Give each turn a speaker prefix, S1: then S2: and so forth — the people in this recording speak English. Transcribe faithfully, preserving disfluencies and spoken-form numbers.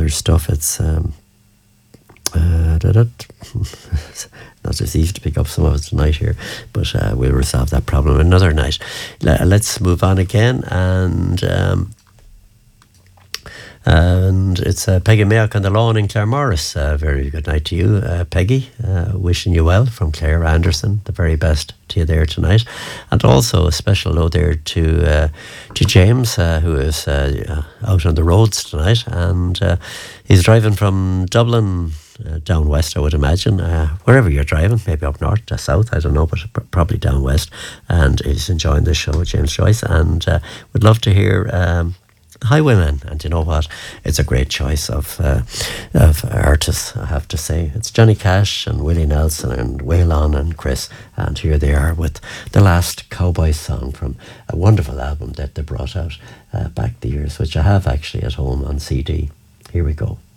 S1: other stuff. It's um, uh, not just easy to pick up some of it tonight here, but uh, we'll resolve that problem another night. L- let's move on again, and um, and it's uh, Peggy Mayock on the lawn in Claremorris. Uh, very good night to you, uh, Peggy. Uh, wishing you well from Claire Anderson. The very best to you there tonight, and also a special hello there to uh, to James, uh, who is uh, out on the roads tonight, and uh, he's driving from Dublin. Uh, down west, I would imagine, uh, wherever you're driving, maybe up north, uh, south, I don't know, but pr- probably down west. And he's enjoying the show, James Joyce, and uh, would love to hear um, Highwaymen. And you know what? It's a great choice of uh, of artists, I have to say. It's Johnny Cash and Willie Nelson and Waylon and Chris, and here they are with the last cowboy song from a wonderful album that they brought out uh, back the years, which I have actually at home on C D. Here we go.